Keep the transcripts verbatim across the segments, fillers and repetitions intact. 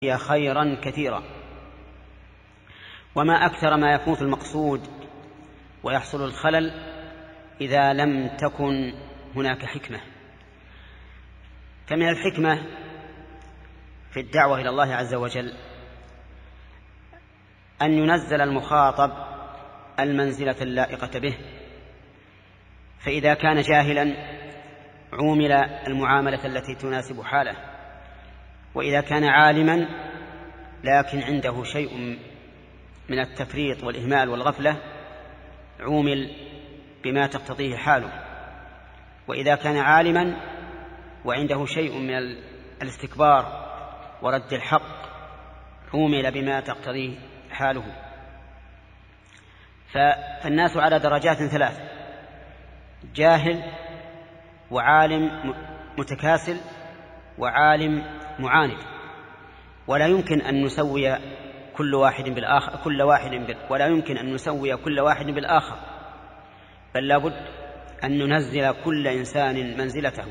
خيرا كثيرا. وما أكثر ما يفوت المقصود ويحصل الخلل إذا لم تكن هناك حكمة. فمن الحكمة في الدعوة إلى الله عز وجل أن ينزل المخاطب المنزلة اللائقة به، فإذا كان جاهلا عومل المعاملة التي تناسب حاله، وإذا كان عالما لكن عنده شيء من التفريط والإهمال والغفلة عومل بما تقتضيه حاله، وإذا كان عالما وعنده شيء من الاستكبار ورد الحق عومل بما تقتضيه حاله. فالناس على درجات ثلاث: جاهل، وعالم متكاسل، وعالم معاند. ولا يمكن أن نسوي كل واحد بالآخر كل واحد بال... ولا يمكن أن نسوي كل واحد بالآخر، بل لابد أن ننزل كل إنسان منزلته.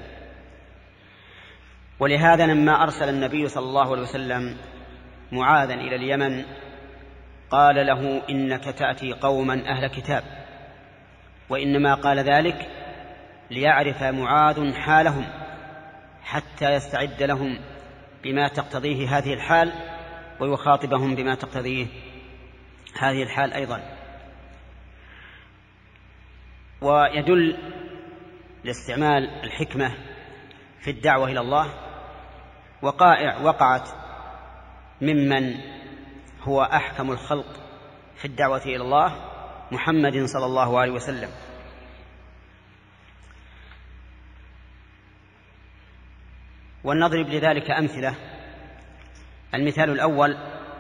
ولهذا لما أرسل النبي صلى الله عليه وسلم معاذا إلى اليمن قال له: إنك تأتي قوما أهل كتاب. وإنما قال ذلك ليعرف معاذ حالهم حتى يستعد لهم بما تقتضيه هذه الحال، ويخاطبهم بما تقتضيه هذه الحال أيضا. ويدل لاستعمال الحكمة في الدعوة إلى الله وقائع وقعت ممن هو أحكم الخلق في الدعوة إلى الله، محمد صلى الله عليه وسلم. ولنضرب لذلك أمثلة. المثال الأول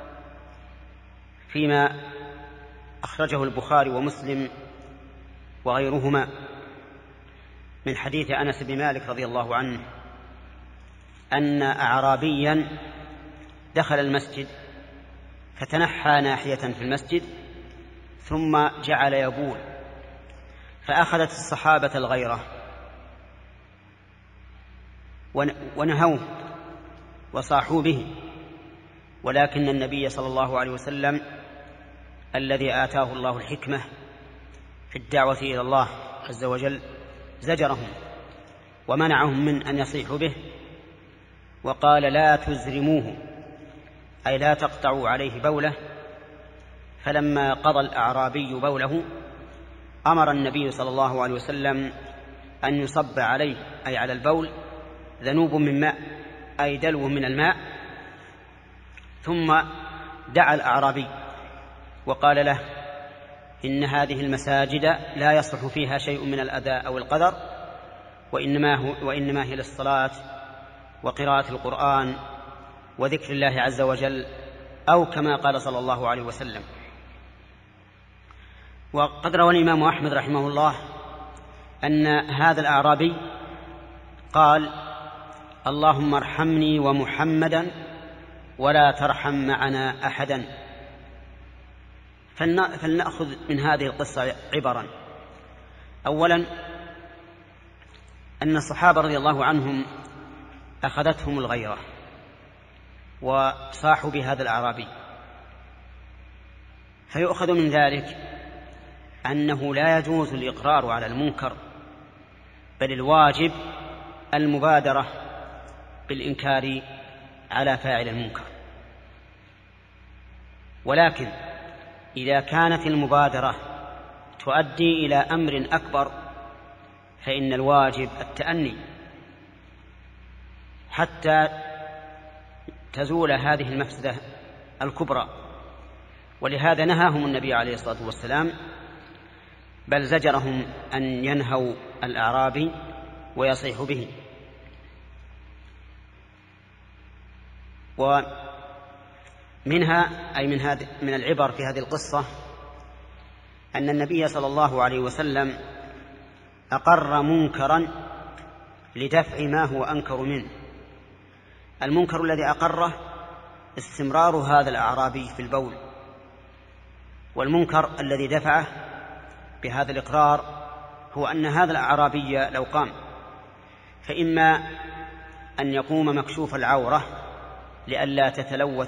فيما أخرجه البخاري ومسلم وغيرهما من حديث أنس بن مالك رضي الله عنه أن أعرابيا دخل المسجد فتنحى ناحية في المسجد ثم جعل يبول، فأخذت الصحابة الغيرة ونهوه وصاحوا به، ولكن النبي صلى الله عليه وسلم الذي آتاه الله الحكمة في الدعوة إلى الله عز وجل زجرهم ومنعهم من أن يصيحوا به، وقال: لا تزرموه، أي لا تقطعوا عليه بوله. فلما قضى الأعرابي بوله أمر النبي صلى الله عليه وسلم أن يصب عليه، أي على البول، ذنوب من ماء، أي دلو من الماء. ثم دعا الأعرابي وقال له: إن هذه المساجد لا يصلح فيها شيء من الأذى أو القدر، وإنما, هو وإنما هي للصلاة وقراءة القرآن وذكر الله عز وجل، أو كما قال صلى الله عليه وسلم. وقد روى الإمام أحمد رحمه الله أن هذا الأعرابي قال: اللهم ارحمني ومحمدا ولا ترحم معنا أحدا. فلنأخذ من هذه القصة عبرا. أولا، أن الصحابة رضي الله عنهم أخذتهم الغيرة وصاحوا بهذا الأعرابي، فيؤخذ من ذلك أنه لا يجوز الإقرار على المنكر، بل الواجب المبادرة بالإنكار على فاعل المنكر. ولكن إذا كانت المبادرة تؤدي إلى أمر أكبر فإن الواجب التأني حتى تزول هذه المفسدة الكبرى. ولهذا نهاهم النبي عليه الصلاة والسلام، بل زجرهم أن ينهوا الأعرابي ويصيحوا به. ومنها أي من هذه من العبر في هذه القصة أن النبي صلى الله عليه وسلم أقر منكرا لدفع ما هو أنكر منه. المنكر الذي أقره استمرار هذا الأعرابي في البول، والمنكر الذي دفعه بهذا الإقرار هو أن هذا الأعرابي لو قام فإما أن يقوم مكشوف العورة لئلا تتلوث